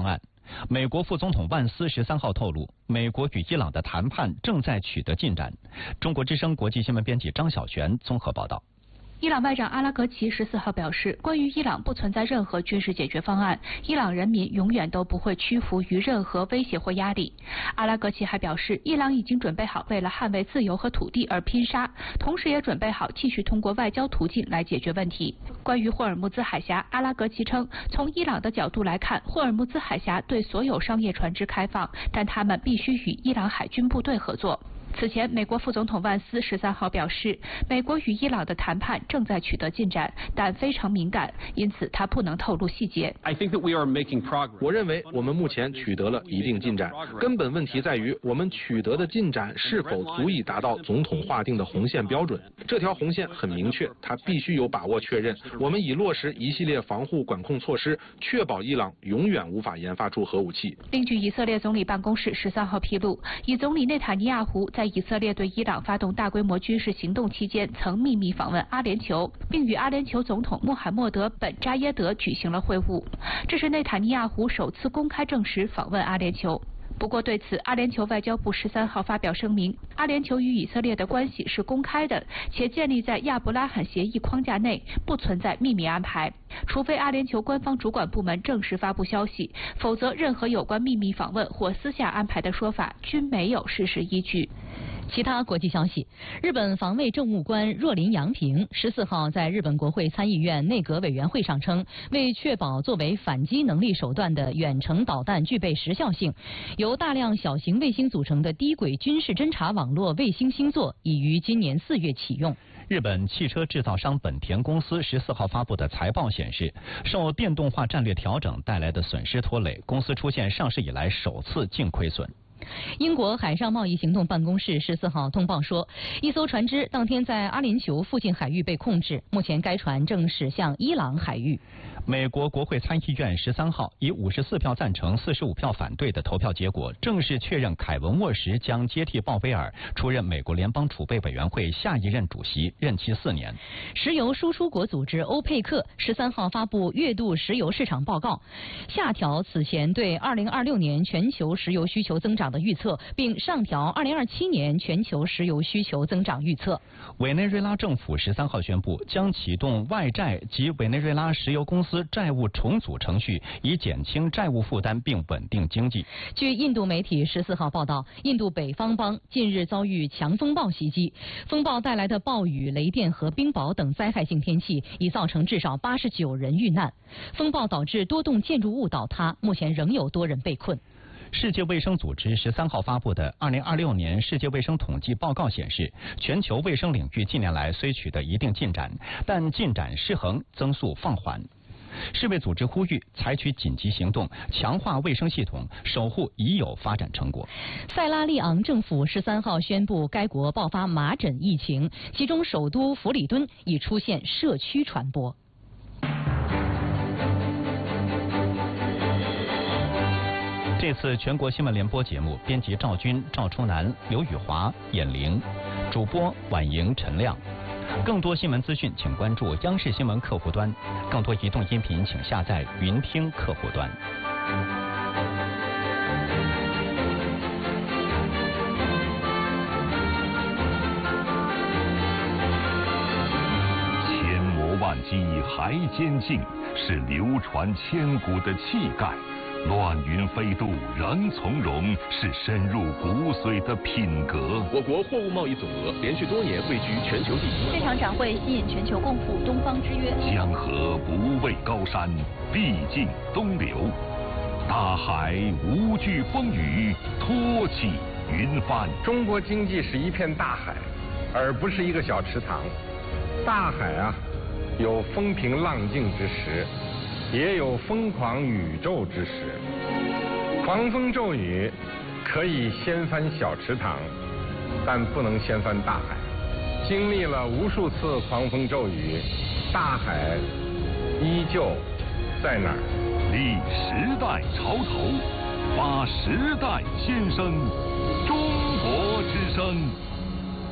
案。美国副总统万斯13号透露，美国与伊朗的谈判正在取得进展。中国之声国际新闻编辑张晓璇综合报道。 伊朗外长阿拉格齐14号表示，关于伊朗不存在任何军事解决方案，伊朗人民永远都不会屈服于任何威胁或压力。阿拉格齐还表示，伊朗已经准备好为了捍卫自由和土地而拼杀，同时也准备好继续通过外交途径来解决问题。关于霍尔木兹海峡，阿拉格齐称，从伊朗的角度来看，霍尔木兹海峡对所有商业船只开放，但他们必须与伊朗海军部队合作。此前，美国副总统万斯13号表示，美国与伊朗的谈判正在取得进展，但非常敏感，因此他不能透露细节。 我认为我们目前取得了一定进展，根本问题在于我们取得的进展是否足以达到总统划定的红线标准。这条红线很明确，它必须有把握确认。我们已落实一系列防护管控措施，确保伊朗永远无法研发出核武器。 另据以色列总理办公室13号披露，以总理内塔尼亚胡在以色列对伊朗发动大规模军事行动期间，曾秘密访问阿联酋，并与阿联酋总统穆罕默德·本·扎耶德举行了会晤。这是内塔尼亚胡首次公开证实访问阿联酋。不过对此，阿联酋外交部13号发表声明，阿联酋与以色列的关系是公开的，且建立在亚伯拉罕协议框架内，不存在秘密安排。除非阿联酋官方主管部门正式发布消息，否则任何有关秘密访问或私下安排的说法均没有事实依据。 其他国际消息，日本防卫政务官若林洋平14号在日本国会参议院内阁委员会上称，为确保作为反击能力手段的远程导弹具备时效性，由大量小型卫星组成的低轨军事侦察网络卫星星座已于今年4月启用。 日本汽车制造商本田公司14号发布的财报显示，受电动化战略调整带来的损失拖累，公司出现上市以来首次净亏损。 英国海上贸易行动办公室14号通报说，一艘船只当天在阿联酋附近海域被控制，目前该船正驶向伊朗海域。 美国国会参议院13号以54票赞成、45票反对的投票结果，正式确认凯文·沃什将接替鲍威尔出任美国联邦储备委员会下一任主席，任期4年。 石油输出国组织欧佩克13号发布月度石油市场报告，下调此前对2026年全球石油需求增长的预测，并上调2027年全球石油需求增长预测。 委内瑞拉政府13号宣布将启动外债及委内瑞拉石油公司债务重组程序，以减轻债务负担并稳定经济。 据印度媒体14号报道，印度北方邦近日遭遇强风暴袭击，风暴带来的暴雨、雷电和冰雹等灾害性天气已造成至少89人遇难。风暴导致多栋建筑物倒塌，目前仍有多人被困。 世界卫生组织13号发布的2026年世界卫生统计报告显示，全球卫生领域近年来虽取得一定进展，但进展失衡，增速放缓。世卫组织呼吁采取紧急行动，强化卫生系统，守护已有发展成果。 塞拉利昂政府13号宣布，该国爆发麻疹疫情，其中首都弗里敦已出现社区传播。 这次全国新闻联播节目，编辑赵军、赵初南、刘宇华、闫玲，主播婉莹、陈亮。更多新闻资讯，请关注央视新闻客户端。更多移动音频，请下载云听客户端。 千磨万击还坚劲，是流传千古的气概。乱云飞渡仍从容，是深入骨髓的品格。 我国货物贸易总额连续多年位居全球第一。 这场展会吸引全球共赴东方之约。 江河不畏高山，必尽东流。大海无惧风雨，托起云帆。 中国经济是一片大海，而不是一个小池塘。大海啊，有风平浪静之时，也有疯狂宇宙之时。狂风骤雨可以掀翻小池塘，但不能掀翻大海。经历了无数次狂风骤雨，大海依旧在那儿。 立时代潮头，发时代先声，中国之声。